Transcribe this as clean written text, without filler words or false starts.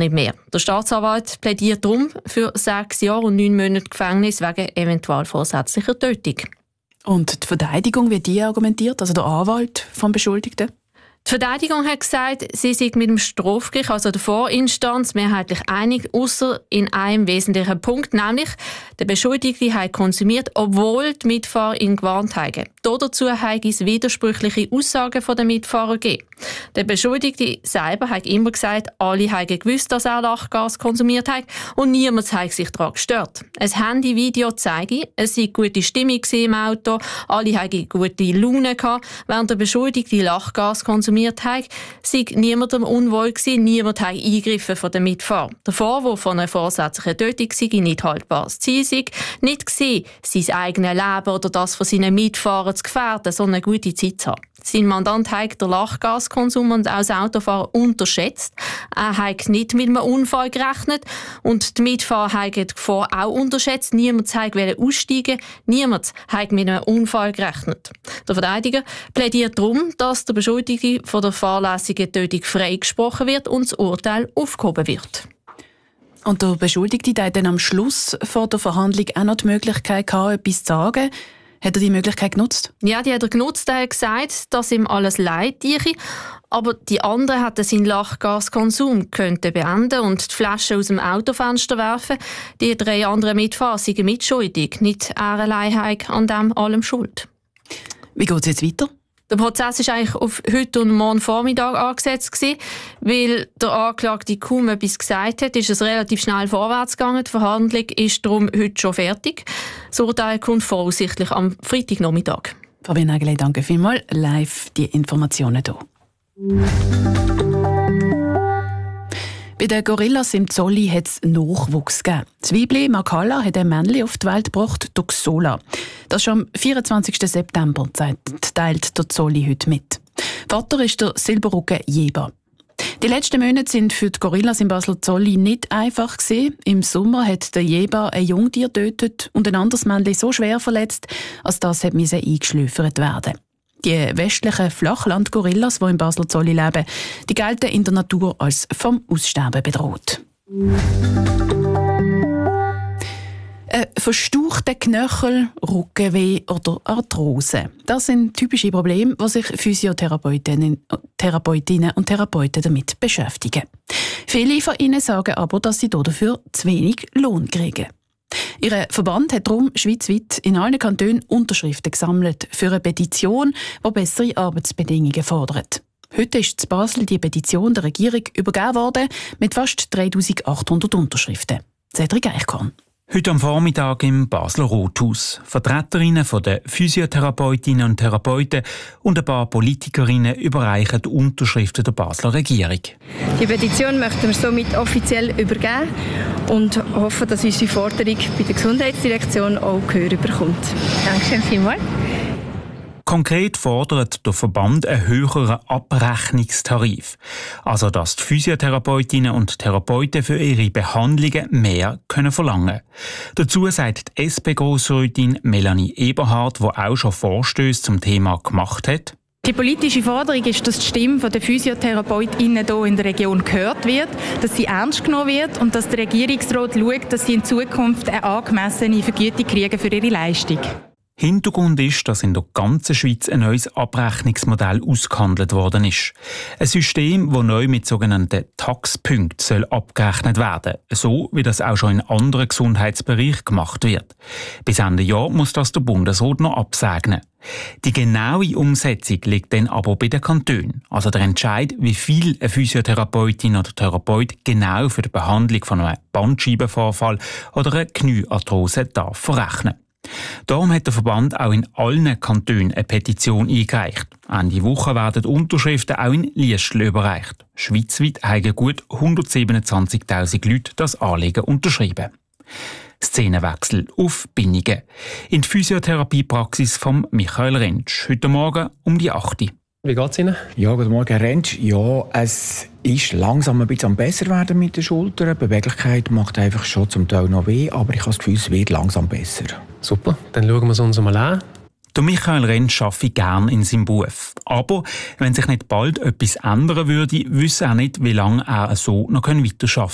nicht mehr. Der Staatsanwalt plädiert darum für 6 Jahre und 9 Monate Gefängnis wegen eventuell vorsätzlicher Tötung. Und die Verteidigung, wie die argumentiert, also der Anwalt vom Beschuldigten? Die Verteidigung hat gesagt, sie sei mit dem Strafgericht, also der Vorinstanz, mehrheitlich einig, ausser in einem wesentlichen Punkt, nämlich der Beschuldigte hat konsumiert, obwohl die Mitfahrer ihn gewarnt haben. Dazu habe es widersprüchliche Aussagen von den Mitfahrern gegeben. Der Beschuldigte selber hat immer gesagt, alle haben gewusst, dass er Lachgas konsumiert hat und niemand hat sich daran gestört. Ein Handyvideo zeige, es sei gute Stimmung im Auto, alle hatten gute Laune gehabt, während der Beschuldigte Lachgas konsumiert hat, sei niemandem unwohl gewesen, niemand hat eingegriffen von den Mitfahrern. Der Vorwurf von einer vorsätzlichen Tötung sei nicht haltbar. Das Ziel sei nicht gewesen, sein eigenes Leben oder das von seinen Mitfahrern zu gefährden, sondern eine gute Zeit zu haben. Sein Mandant hat den Lachgaskonsum und auch das Autofahren unterschätzt. Er hat nicht mit einem Unfall gerechnet und die Mitfahrer haben die Gefahr auch unterschätzt. Niemand wollte aussteigen, niemand hat mit einem Unfall gerechnet. Der Verteidiger plädiert darum, dass der Beschuldigte von der fahrlässigen Tötung freigesprochen wird und das Urteil aufgehoben wird. Und der Beschuldigte hat dann am Schluss vor der Verhandlung auch noch die Möglichkeit gehabt, etwas zu sagen. Hat er die Möglichkeit genutzt? Ja, die hat er genutzt. Er hat gesagt, dass ihm alles leid tue. Aber die anderen hätten seinen Lachgaskonsum beenden und die Flasche aus dem Autofenster werfen. Die 3 anderen Mitfahrer sind mitschuldig. Nicht er allein hat an dem allem schuld. Wie geht es jetzt weiter? Der Prozess war eigentlich auf heute und morgen Vormittag angesetzt gewesen. Weil der Anklagte kaum etwas gesagt hat, ist es relativ schnell vorwärts gegangen. Die Verhandlung ist darum heute schon fertig. Das Urteil kommt voraussichtlich am Freitagnachmittag. Fabienne Nägeli, danke vielmals. Live die Informationen hier. Bei den Gorillas im Zolli hat es Nachwuchs gegeben. Das Weibli Makala hat ein Männchen auf die Welt gebracht, Doxola. Das ist am 24. September, teilt der Zolli heute mit. Vater ist der Silberrücken Jeber. Die letzten Monate sind für die Gorillas im Basler Zolli nicht einfach gewesen. Im Sommer hat der Jeber ein Jungtier getötet und ein anderes Männchen so schwer verletzt, als das musste eingeschläfert werden. Die westlichen Flachland-Gorillas, die im Basler Zolli leben, die gelten in der Natur als vom Aussterben bedroht. Verstauchte Knöchel, Rückenweh oder Arthrose. Das sind typische Probleme, die sich Physiotherapeutinnen und Therapeuten damit beschäftigen. Viele von ihnen sagen aber, dass sie dafür zu wenig Lohn kriegen. Ihr Verband hat darum schweizweit in allen Kantonen Unterschriften gesammelt für eine Petition, die bessere Arbeitsbedingungen fordert. Heute ist in Basel die Petition der Regierung übergeben worden mit fast 3800 Unterschriften. Cedric Eichkorn. Heute am Vormittag im Basler Rothaus. Vertreterinnen von den Physiotherapeutinnen und Therapeuten und ein paar Politikerinnen überreichen die Unterschriften der Basler Regierung. Die Petition möchten wir somit offiziell übergeben und hoffen, dass unsere Forderung bei der Gesundheitsdirektion auch Gehör bekommt. Dankeschön vielmals. Konkret fordert der Verband einen höheren Abrechnungstarif. Also, dass die Physiotherapeutinnen und Therapeuten für ihre Behandlungen mehr verlangen können. Dazu sagt die SP-Grossrätin Melanie Eberhardt, die auch schon Vorstöße zum Thema gemacht hat. Die politische Forderung ist, dass die Stimme der PhysiotherapeutInnen hier in der Region gehört wird, dass sie ernst genommen wird und dass der Regierungsrat schaut, dass sie in Zukunft eine angemessene Vergütung kriegen für ihre Leistung. Hintergrund ist, dass in der ganzen Schweiz ein neues Abrechnungsmodell ausgehandelt worden ist. Ein System, das neu mit sogenannten Taxpunkten abgerechnet werden soll, so wie das auch schon in anderen Gesundheitsbereichen gemacht wird. Bis Ende Jahr muss das der Bundesrat noch absegnen. Die genaue Umsetzung liegt dann aber bei den Kantonen. Also der Entscheid, wie viel eine Physiotherapeutin oder Therapeut genau für die Behandlung von einem Bandscheibenvorfall oder einer Kniearthrose darf verrechnen. Darum hat der Verband auch in allen Kantonen eine Petition eingereicht. Ende Woche werden Unterschriften auch in Liestl überreicht. Schweizweit haben gut 127'000 Leute das Anliegen unterschrieben. Szenenwechsel auf Binningen. In die Physiotherapiepraxis von Michael Rentsch. Heute Morgen um die 8 Uhr. Wie geht's Ihnen? Ja, guten Morgen, Herr Rentsch. Ja, es ist langsam ein bisschen am besser werden mit den Schultern. Die Beweglichkeit macht einfach schon zum Teil noch weh, aber ich habe das Gefühl, es wird langsam besser. Super, dann schauen wir es uns mal an. Der Michael Rentsch arbeitet gerne in seinem Beruf. Aber wenn sich nicht bald etwas ändern würde, wüsste er nicht, wie lange er so noch weiterarbeiten kann.